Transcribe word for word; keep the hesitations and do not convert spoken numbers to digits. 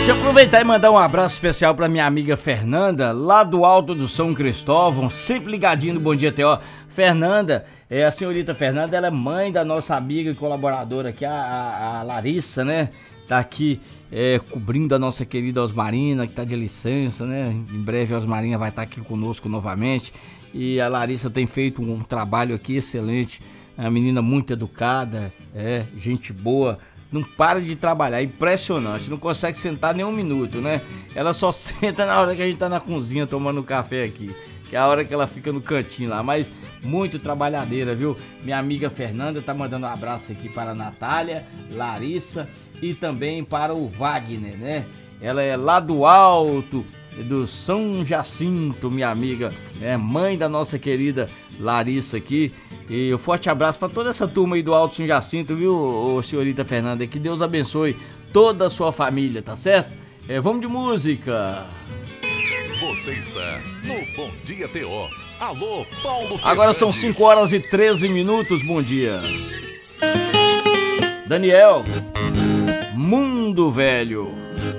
Aproveitar e mandar um abraço especial pra minha amiga Fernanda, lá do Alto do São Cristóvão, sempre ligadinho no Bom Dia T O. Fernanda, é, a senhorita Fernanda, ela é mãe da nossa amiga e colaboradora aqui, a, a, a Larissa, né? Tá aqui é, cobrindo a nossa querida Osmarina, que tá de licença, né? Em breve a Osmarina vai estar aqui conosco novamente. E a Larissa tem feito um trabalho aqui excelente, é uma menina muito educada, é, gente boa. Não para de trabalhar, impressionante, não consegue sentar nem um minuto, né? Ela só senta na hora que a gente tá na cozinha tomando café aqui, que é a hora que ela fica no cantinho lá, mas muito trabalhadeira, viu? Minha amiga Fernanda tá mandando um abraço aqui para a Natália, Larissa e também para o Wagner, né? Ela é lá do Alto do São Jacinto, minha amiga, é mãe da nossa querida Larissa aqui. E um forte abraço para toda essa turma aí do Alto São Jacinto, viu, ô, senhorita Fernanda? Que Deus abençoe toda a sua família, tá certo? É, vamos de música. Você está no Bom Dia T O. Alô, Paulo Fernandes. Agora são cinco horas e treze minutos, bom dia. Daniel, Mundo Velho.